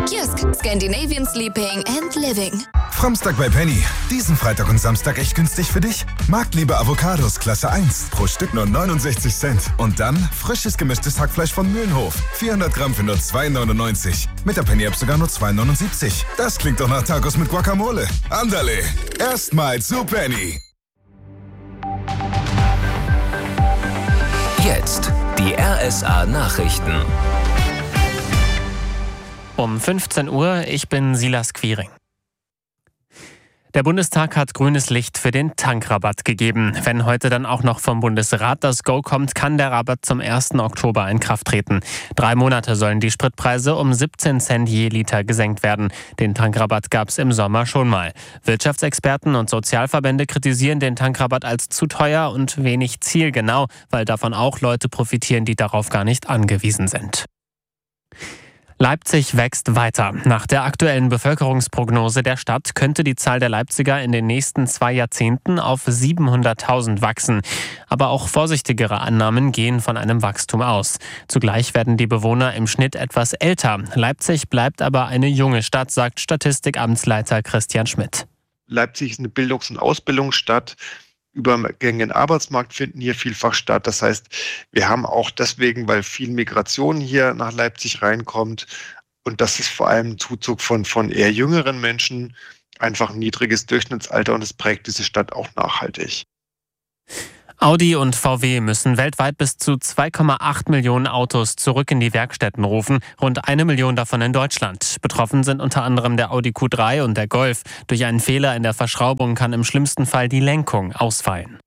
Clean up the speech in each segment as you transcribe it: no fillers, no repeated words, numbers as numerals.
Kiosk Scandinavian Sleeping and Living. Fromstag bei Penny. Diesen Freitag und Samstag echt günstig für dich? Marktliebe Avocados Klasse 1. Pro Stück nur 69 Cent. Und dann frisches gemischtes Hackfleisch von Mühlenhof. 400 Gramm für nur 2,99. Mit der Penny-App sogar nur 2,79. Das klingt doch nach Tacos mit Guacamole. Andale. Erstmal zu Penny. Jetzt die RSA Nachrichten. Um 15 Uhr, ich bin Silas Quiring. Der Bundestag hat grünes Licht für den Tankrabatt gegeben. Wenn heute dann auch noch vom Bundesrat das Go kommt, kann der Rabatt zum 1. Oktober in Kraft treten. 3 Monate sollen die Spritpreise um 17 Cent je Liter gesenkt werden. Den Tankrabatt gab es im Sommer schon mal. Wirtschaftsexperten und Sozialverbände kritisieren den Tankrabatt als zu teuer und wenig zielgenau, weil davon auch Leute profitieren, die darauf gar nicht angewiesen sind. Leipzig wächst weiter. Nach der aktuellen Bevölkerungsprognose der Stadt könnte die Zahl der Leipziger in den nächsten 2 Jahrzehnten auf 700.000 wachsen. Aber auch vorsichtigere Annahmen gehen von einem Wachstum aus. Zugleich werden die Bewohner im Schnitt etwas älter. Leipzig bleibt aber eine junge Stadt, sagt Statistikamtsleiter Christian Schmidt. Leipzig ist eine Bildungs- und Ausbildungsstadt. Übergänge in den Arbeitsmarkt finden hier vielfach statt. Das heißt, wir haben auch deswegen, weil viel Migration hier nach Leipzig reinkommt und das ist vor allem ein Zuzug von eher jüngeren Menschen, einfach ein niedriges Durchschnittsalter und es prägt diese Stadt auch nachhaltig. Audi und VW müssen weltweit bis zu 2,8 Millionen Autos zurück in die Werkstätten rufen, rund 1 Million davon in Deutschland. Betroffen sind unter anderem der Audi Q3 und der Golf. Durch einen Fehler in der Verschraubung kann im schlimmsten Fall die Lenkung ausfallen.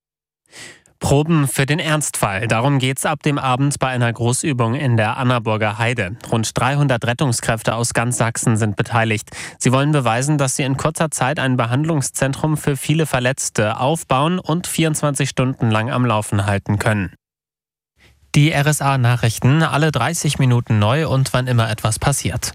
Proben für den Ernstfall. Darum geht's ab dem Abend bei einer Großübung in der Annaburger Heide. Rund 300 Rettungskräfte aus ganz Sachsen sind beteiligt. Sie wollen beweisen, dass sie in kurzer Zeit ein Behandlungszentrum für viele Verletzte aufbauen und 24 Stunden lang am Laufen halten können. Die RSA-Nachrichten, alle 30 Minuten neu und wann immer etwas passiert.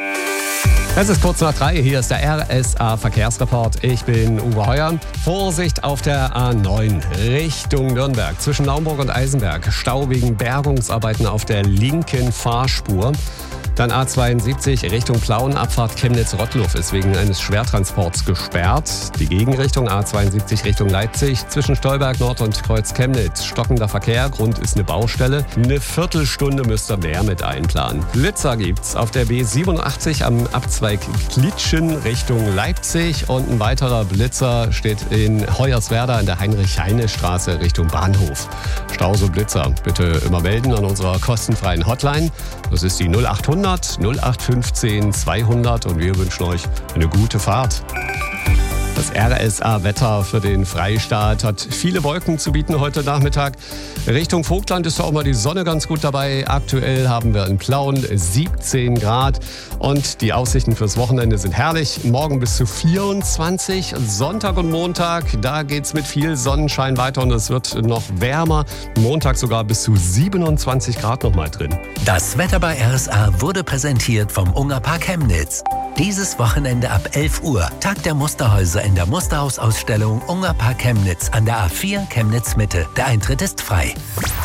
Es ist kurz nach 3, hier ist der RSA-Verkehrsreport. Ich bin Uwe Heuer. Vorsicht auf der A9 Richtung Nürnberg. Zwischen Naumburg und Eisenberg. Stau wegen Bergungsarbeiten auf der linken Fahrspur. Dann A72 Richtung Plauen, Abfahrt Chemnitz-Rottluff ist wegen eines Schwertransports gesperrt. Die Gegenrichtung A72 Richtung Leipzig zwischen Stolberg Nord und Kreuz Chemnitz. Stockender Verkehr, Grund ist eine Baustelle. Eine Viertelstunde müsst ihr mehr mit einplanen. Blitzer gibt's auf der B87 am Abzweig Klitschen Richtung Leipzig. Und ein weiterer Blitzer steht in Hoyerswerda an der Heinrich-Heine-Straße Richtung Bahnhof. Stau so Blitzer bitte immer melden an unserer kostenfreien Hotline. Das ist die 0800 0815 200 und wir wünschen euch eine gute Fahrt. Das RSA-Wetter für den Freistaat hat viele Wolken zu bieten heute Nachmittag. Richtung Vogtland ist auch mal die Sonne ganz gut dabei. Aktuell haben wir in Plauen 17 Grad und die Aussichten fürs Wochenende sind herrlich. Morgen bis zu 24, Sonntag und Montag, da geht's mit viel Sonnenschein weiter und es wird noch wärmer. Montag sogar bis zu 27 Grad noch mal drin. Das Wetter bei RSA wurde präsentiert vom Ungerpark Chemnitz. Dieses Wochenende ab 11 Uhr, Tag der Musterhäuser in der Musterhausausstellung Ungerpark Chemnitz an der A4 Chemnitz Mitte. Der Eintritt ist frei.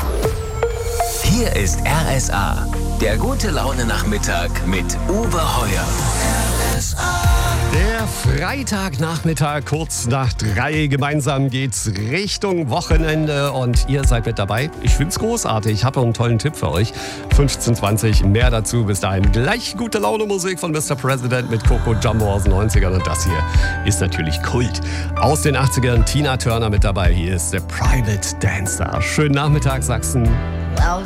Hier ist RSA, der gute Laune-Nachmittag mit Uwe Heuer. Der Freitagnachmittag, kurz nach 3. Gemeinsam geht's Richtung Wochenende und ihr seid mit dabei. Ich find's großartig. Ich habe einen tollen Tipp für euch. 15:20, mehr dazu. Bis dahin gleich gute Laune Musik von Mr. President mit Coco Jumbo aus den 90ern. Und das hier ist natürlich Kult. Aus den 80ern Tina Turner mit dabei. Hier ist The Private Dancer. Schönen Nachmittag, Sachsen. Well,